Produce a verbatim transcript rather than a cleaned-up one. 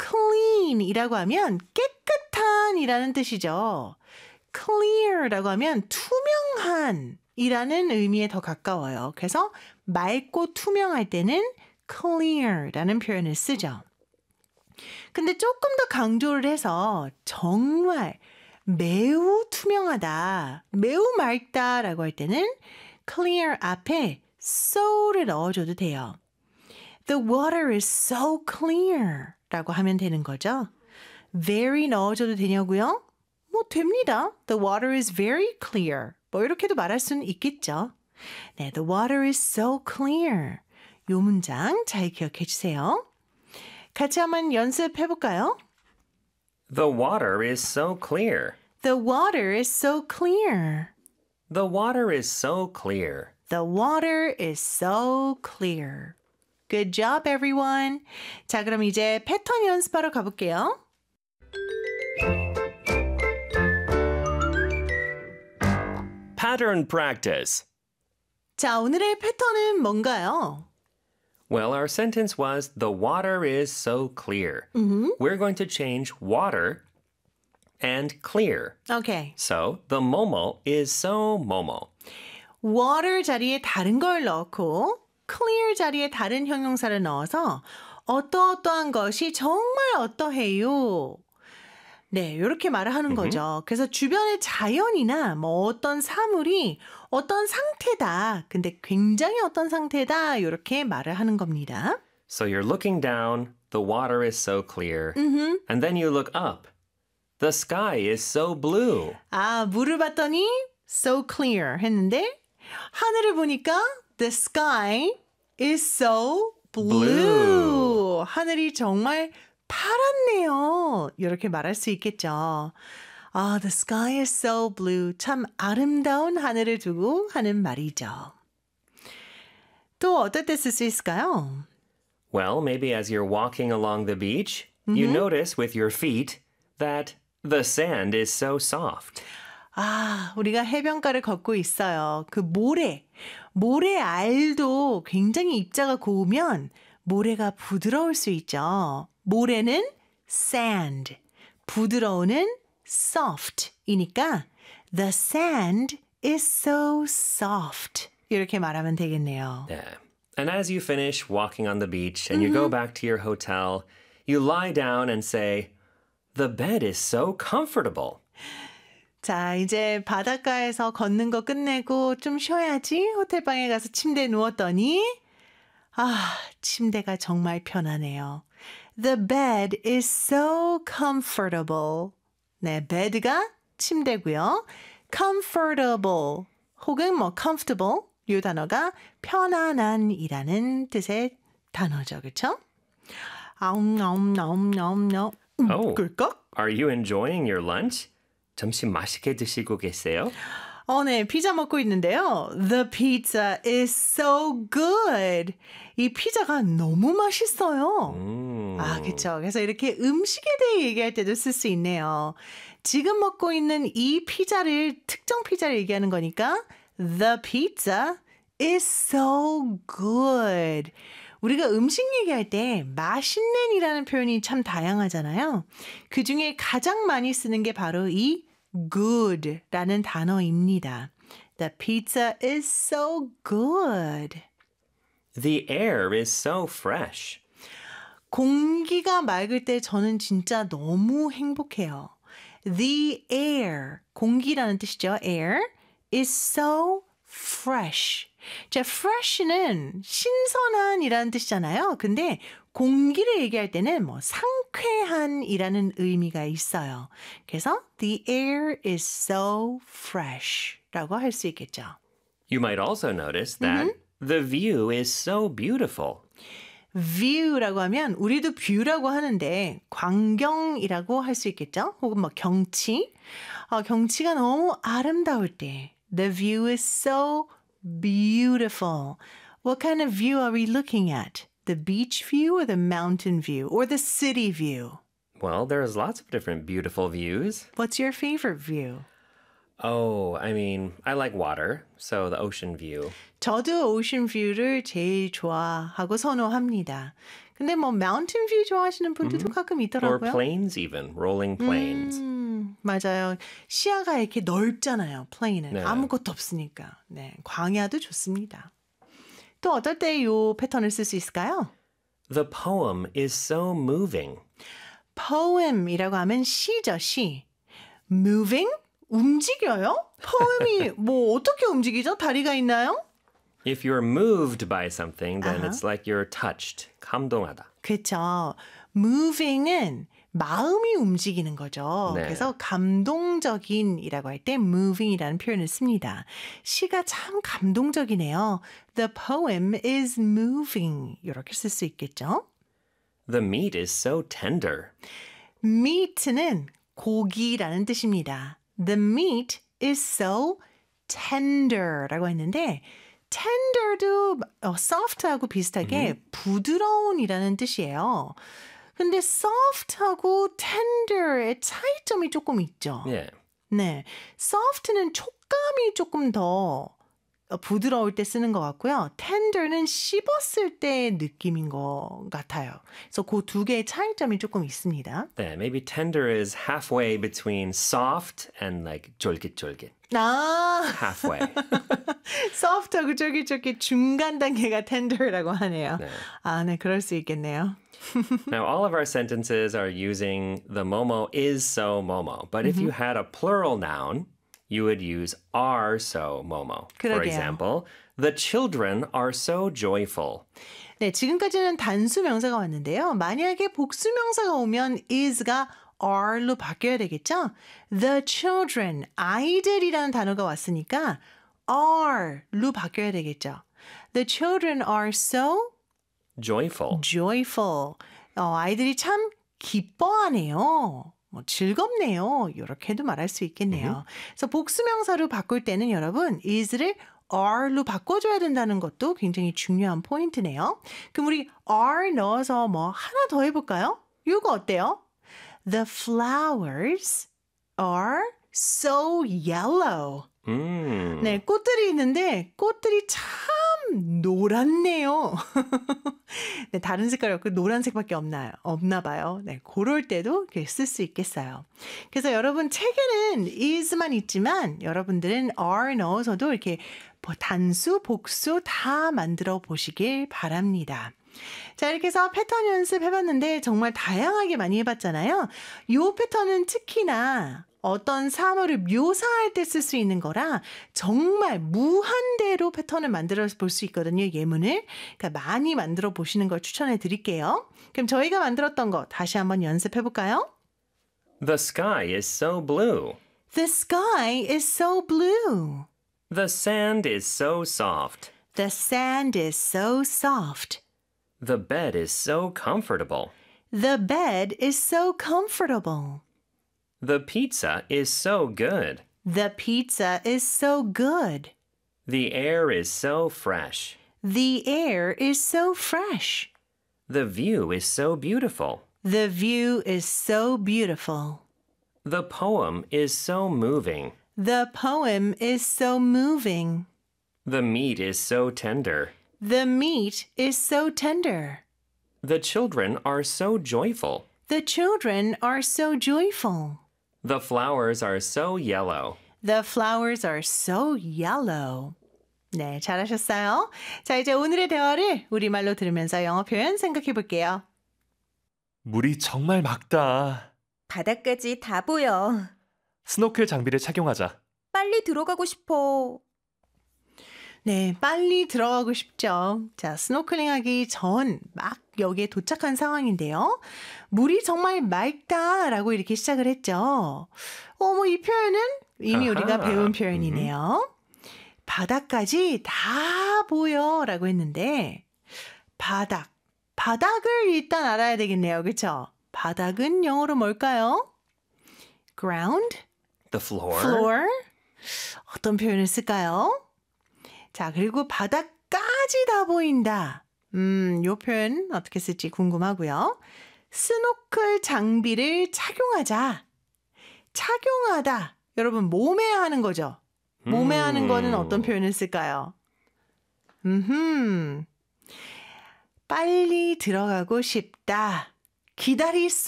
clean이라고 하면 깨끗한이라는 뜻이죠. clear라고 하면 투명한이라는 의미에 더 가까워요. 그래서 맑고 투명할 때는 clear라는 표현을 쓰죠. 근데 조금 더 강조를 해서 정말 매우 투명하다, 매우 맑다라고 할 때는 clear 앞에 so를 넣어줘도 돼요. The water is so clear 라고 하면 되는 거죠. very 넣어줘도 되냐고요? 뭐 됩니다. The water is very clear. 뭐 이렇게도 말할 수는 있겠죠. 네, the water is so clear. 이 문장 잘 기억해 주세요. 같이 한번 연습해 볼까요? The water is so clear. The water is so clear. The water is so clear. The water is so clear. Good job, everyone. 자, 그럼 이제 패턴 연습하러 가볼게요. Pattern practice. 자, 오늘의 패턴은 뭔가요? Well, our sentence was, the water is so clear. Mm-hmm. We're going to change water and clear. Okay. So, the 뭐뭐 is so 뭐뭐. water 자리에 다른 걸 넣고 clear 자리에 다른 형용사를 넣어서 어떠어떠한 것이 정말 어떠해요. 네, 이렇게 말을 하는 Mm-hmm. 거죠. 그래서 주변의 자연이나 뭐 어떤 사물이 어떤 상태다. 근데 굉장히 어떤 상태다. 이렇게 말을 하는 겁니다. So you're looking down, the water is so clear. Mm-hmm. And then you look up. The sky is so blue. 아, 물을 봤더니 so clear 했는데 하늘을 보니까 the sky is so blue. blue. 하늘이 정말 파랗네요. 이렇게 말할 수 있겠죠. 아, the sky is so blue. 참 아름다운 하늘을 두고 하는 말이죠. 또 어떨 때 쓸 수 있을까요? Well, maybe as you're walking along the beach, mm-hmm. you notice with your feet that the sand is so soft. 아, 우리가 해변가를 걷고 있어요. 그 모래, 모래 알도 굉장히 입자가 고우면 모래가 부드러울 수 있죠. 모래는 sand, 부드러우는 soft이니까 the sand is so soft. 이렇게 말하면 되겠네요. Yeah. And as you finish walking on the beach and mm-hmm. you go back to your hotel, you lie down and say, the bed is so comfortable. 자, 이제 바닷가에서 걷는 거 끝내고 좀 쉬어야지. 호텔방에 가서 침대에 누웠더니 아, 침대가 정말 편하네요. The bed is so comfortable. 네, bed가 침대고요. comfortable 혹은 뭐 comfortable 이 단어가 편안한이라는 뜻의 단어죠. 그렇죠? 아웅아웅아웅아웅. Oh, 꿀꺽? are you enjoying your lunch? 점심 맛있게 드시고 계세요? 어, 네, 피자 먹고 있는데요. The pizza is so good. 이 피자가 너무 맛있어요. 음. 아, 그렇죠. 그래서 이렇게 음식에 대해 얘기할 때도 쓸 수 있네요. 지금 먹고 있는 이 피자를 특정 피자를 얘기하는 거니까 The pizza is so good. 우리가 음식 얘기할 때 맛있는이라는 표현이 참 다양하잖아요. 그중에 가장 많이 쓰는 게 바로 이 good라는 단어입니다. The pizza is so good. The air is so fresh. 공기가 맑을 때 저는 진짜 너무 행복해요. The air, 공기라는 뜻이죠. air is so fresh. 자, fresh는 신선한이라는 뜻이잖아요. 근데 공기를 얘기할 때는 뭐 상쾌한이라는 의미가 있어요. 그래서 the air is so fresh라고 할 수 있겠죠. You might also notice that mm-hmm. the view is so beautiful. view라고 하면 우리도 뷰라고 하는데 광경이라고 할 수 있겠죠? 혹은 뭐 경치. 어, 경치가 너무 아름다울 때 the view is so beautiful. What kind of view are we looking at? The beach view or the mountain view or the city view? Well, there's lots of different beautiful views. What's your favorite view? Oh, I mean, I like water, so the ocean view. 저도 ocean view를 제일 좋아하고 선호합니다. 근데 뭐 mountain view 좋아하시는 분들도 가끔 Or 있더라고요. planes even, rolling planes. 음, 맞아요. 시야가 이렇게 넓잖아요. 플레인은 네. 아무것도 없으니까. 네, 광야도 좋습니다. 또 어떨 때 이 패턴을 쓸 수 있을까요? The poem is so moving. poem이라고 하면 시죠, 시. moving? 움직여요? poem이 뭐 어떻게 움직이죠? 다리가 있나요? If you're moved by something, then Uh-huh. it's like you're touched. 감동하다. 그렇죠. moving은 마음이 움직이는 거죠. 네. 그래서 감동적인이라고 할 때 moving이라는 표현을 씁니다. 시가 참 감동적이네요. The poem is moving. 이렇게 쓸 수 있겠죠. The meat is so tender. meat는 고기라는 뜻입니다. The meat is so tender라고 했는데 tender도 어, soft하고 비슷하게 부드러운이라는 뜻이에요. 근데 soft하고 tender의 차이점이 조금 있죠. Yeah. 네, soft는 촉감이 조금 더 부드러울 때 쓰는 것 같고요. tender는 씹었을 때의 느낌인 것 같아요. 그래서 그 두 개의 차이점이 조금 있습니다. Yeah, maybe tender is halfway between soft and like 쫄깃쫄깃. 아, Halfway. soft하고 쫄깃쫄깃 중간 단계가 tender라고 하네요. 네. 아, 네, 그럴 수 있겠네요. Now, all of our sentences are using the momo is so momo. But if you had a plural noun, you would use are so momo. For 그러게요. example, the children are so joyful. 네, 지금까지는 단수 명사가 왔는데요. 만약에 복수 명사가 오면 is가 are로 바뀌어야 되겠죠? The children, 아이들이라는 단어가 왔으니까 are로 바뀌어야 되겠죠. The children are so Joyful. joyful. 어, 아이들이 참 기뻐하네요. 뭐 즐겁네요. 이렇게도 말할 수 있겠네요. 그래서 복수 명사로 바꿀 때는 여러분 is를 are로 바꿔줘야 된다는 것도 굉장히 중요한 포인트네요. 그럼 우리 are 넣어서 뭐 하나 더 해볼까요? 이거 어때요? The flowers are so yellow. Mm. 네, 꽃들이 있는데 꽃들이 참 노랗네요. 네, 다른 색깔이 없고 노란색밖에 없나요? 없나 봐요. 네, 그럴 때도 쓸 수 있겠어요. 그래서 여러분 책에는 is만 있지만 여러분들은 are 넣어서도 이렇게 단수, 복수 다 만들어 보시길 바랍니다. 자, 이렇게 해서 패턴 연습해봤는데 정말 다양하게 많이 해봤잖아요. 이 패턴은 특히나 어떤 사물을 묘사할 때 쓸 수 있는 거라 정말 무한대로 패턴을 만들어 볼 수 있거든요. 예문을. 그러니까 많이 만들어 보시는 걸 추천해 드릴게요. 그럼 저희가 만들었던 거 다시 한번 연습해 볼까요? The sky is so blue. The sky is so blue. The sand is so soft. The sand is so soft. The bed is so comfortable. The bed is so comfortable. The pizza is so good. The pizza is so good. The air is so fresh. The air is so fresh. The view is so beautiful. The view is so beautiful. The poem is so moving. The poem is so moving. The meat is so tender. The meat is so tender. The children are so joyful. The children are so joyful. The flowers are so yellow. The flowers are so yellow. 네, 잘하셨어요. 자, 이제 오늘의 대화를 우리말로 들으면서 영어 표현 생각해 볼게요. 물이 정말 맑다. 바닥까지 다 보여. 스노클 장비를 착용하자. 빨리 들어가고 싶어. 네, 빨리 들어가고 싶죠. 자, 스노클링 하기 전 막 여기에 도착한 상황인데요. 물이 정말 맑다라고 이렇게 시작을 했죠. 어, 뭐 이 표현은 이미 아하. 우리가 배운 표현이네요. 바닥까지 다 보여라고 했는데 바닥, 바닥을 일단 알아야 되겠네요. 그렇죠? 바닥은 영어로 뭘까요? ground, The floor. floor. 어떤 표현을 쓸까요? 자, 그리고 바닥까지 다 보인다. 음, 요 표현 어떻게 쓸지 궁금하고요. 스노클 장비를 착용하자. 착용하다. 여러분, 몸에 하는 거죠. 몸에 하는 거는 어떤 표현을 쓸까요? 음흠. 빨리 들어가고 싶다. 기다릴 수